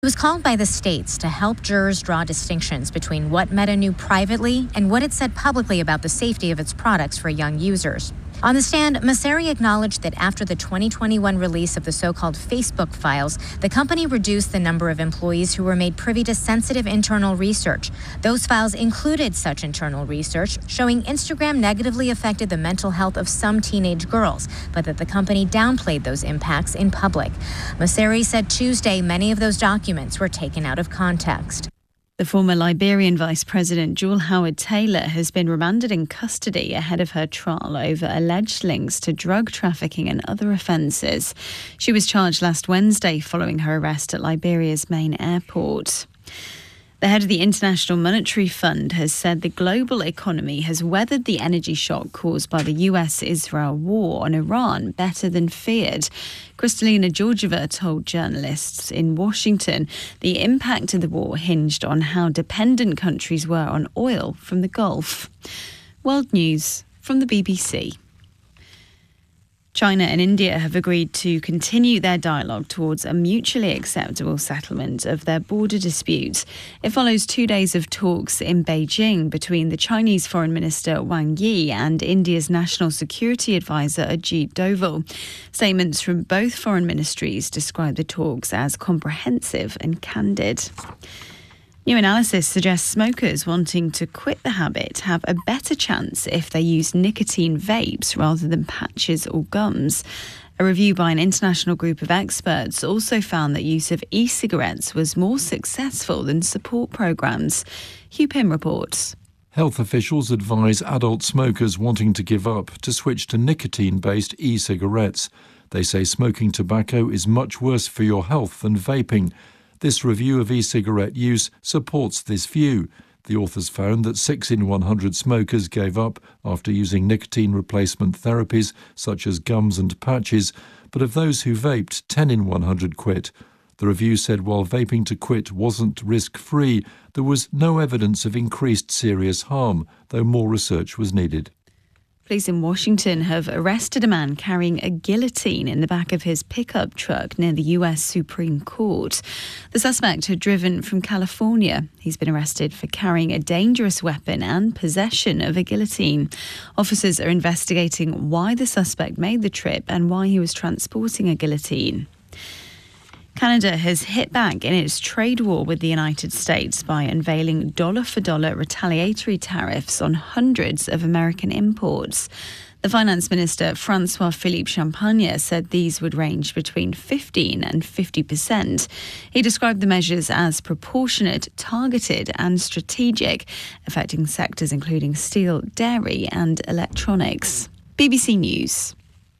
It was called by the states to help jurors draw distinctions between what Meta knew privately and what it said publicly about the safety of its products for young users. On the stand, Mosseri acknowledged that after the 2021 release of the so-called Facebook files, the company reduced the number of employees who were made privy to sensitive internal research. Those files included such internal research showing Instagram negatively affected the mental health of some teenage girls, but that the company downplayed those impacts in public. Mosseri said Tuesday many of those documents were taken out of context. The former Liberian Vice President Jewel Howard-Taylor has been remanded in custody ahead of her trial over alleged links to drug trafficking and other offences. She was charged last Wednesday following her arrest at Liberia's main airport. The head of the International Monetary Fund has said the global economy has weathered the energy shock caused by the US-Israel war on Iran better than feared. Kristalina Georgieva told journalists in Washington the impact of the war hinged on how dependent countries were on oil from the Gulf. World News from the BBC. China and India have agreed to continue their dialogue towards a mutually acceptable settlement of their border disputes. It follows 2 days of talks in Beijing between the Chinese Foreign Minister Wang Yi and India's National Security Advisor Ajit Doval. Statements from both foreign ministries describe the talks as comprehensive and candid. New analysis suggests smokers wanting to quit the habit have a better chance if they use nicotine vapes rather than patches or gums. A review by an international group of experts also found that use of e-cigarettes was more successful than support programmes. Hugh Pym reports. Health officials advise adult smokers wanting to give up to switch to nicotine-based e-cigarettes. They say smoking tobacco is much worse for your health than vaping. This review of e-cigarette use supports this view. The authors found that 6 in 100 smokers gave up after using nicotine replacement therapies such as gums and patches, but of those who vaped, 10 in 100 quit. The review said while vaping to quit wasn't risk-free, there was no evidence of increased serious harm, though more research was needed. Police in Washington have arrested a man carrying a guillotine in the back of his pickup truck near the US Supreme Court. The suspect had driven from California. He's been arrested for carrying a dangerous weapon and possession of a guillotine. Officers are investigating why the suspect made the trip and why he was transporting a guillotine. Canada has hit back in its trade war with the United States by unveiling dollar-for-dollar retaliatory tariffs on hundreds of American imports. The Finance Minister, Francois-Philippe Champagne, said these would range between 15% and 50%. He described the measures as proportionate, targeted and strategic, affecting sectors including steel, dairy and electronics. BBC News.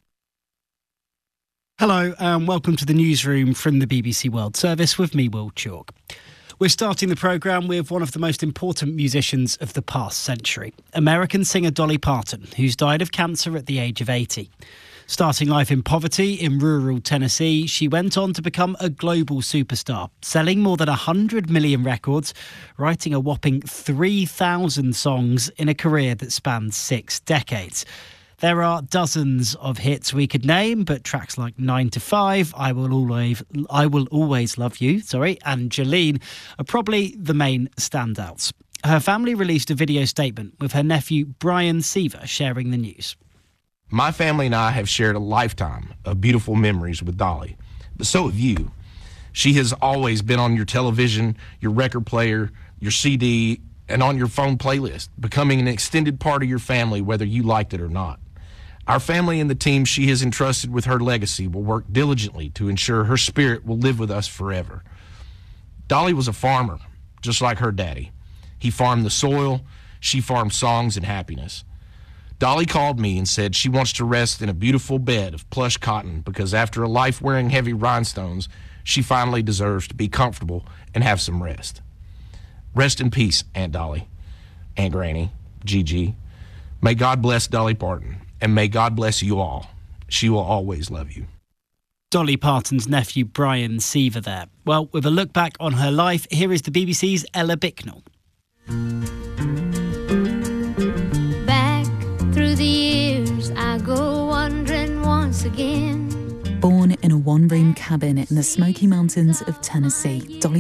Hello and welcome to the newsroom from the BBC World Service with me, Will Chalk. We're starting the programme with one of the most important musicians of the past century, American singer Dolly Parton, who's died of cancer at the age of 80. Starting life in poverty in rural Tennessee, she went on to become a global superstar, selling more than 100 million records, writing a whopping 3,000 songs in a career that spanned 6 decades. There are dozens of hits we could name, but tracks like 9 to 5, I Will Always Love You, and Jolene are probably the main standouts. Her family released a video statement with her nephew Brian Seaver sharing the news. My family and I have shared a lifetime of beautiful memories with Dolly, but so have you. She has always been on your television, your record player, your CD, and on your phone playlist, becoming an extended part of your family whether you liked it or not. Our family and the team she has entrusted with her legacy will work diligently to ensure her spirit will live with us forever. Dolly was a farmer, just like her daddy. He farmed the soil, she farmed songs and happiness. Dolly called me and said she wants to rest in a beautiful bed of plush cotton because after a life wearing heavy rhinestones, she finally deserves to be comfortable and have some rest. Rest in peace, Aunt Dolly, Aunt Granny, Gigi. May God bless Dolly Parton. And may God bless you all. She will always love you. Dolly Parton's nephew Brian Seaver there. Well, with a look back on her life, here is the BBC's Ella Bicknell. Back through the years, I go wandering once again. Born in a one-room cabin in the Smoky Mountains of Tennessee. Dolly